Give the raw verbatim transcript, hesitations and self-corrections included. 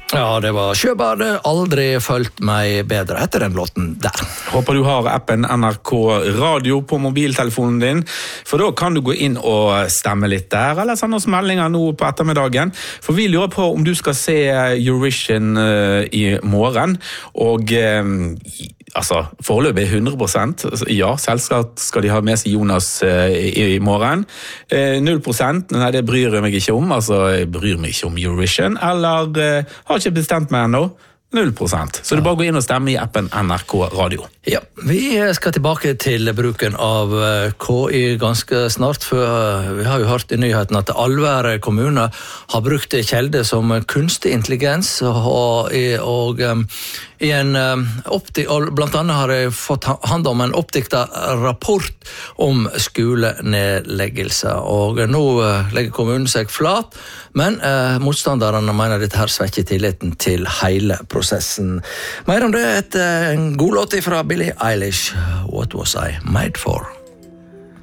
Ja, det var Sjøbadet, aldri følt meg bedre etter den låten der. Håper du har appen N R K Radio på mobiltelefonen din, for da kan du gå inn og stemme litt der, eller sende oss meldinger nå på ettermiddagen, for vi lurer på om du skal se Eurovision uh, i morgen, og uh, altså, foreløpig hundre prosent, ja, selvsagt skal de ha med seg Jonas uh, i, i morgen, uh, null prosent, nei, det bryr jeg meg ikke om, altså, jeg bryr meg ikke om Eurovision, eller uh, har ikke bestemt meg ennå, null prosent. Så det er bare å gå inn og stemme i appen N R K Radio. Ja, vi skal tilbake til bruken av K I ganske snart, for vi har jo hørt i nyheten at Alvær kommune har brukt kjelder som kunstig intelligens, og, og um, i en um, opti, og blant annet har jeg fått hand om en oppdikta rapport om skolenedleggelse, og nå uh, legger kommunen seg flat, men uh, motstanderne mener dette her svekker tilliten til hele prosessen. Mer om det etter en god låt fra Billie Eilish, What Was I Made For?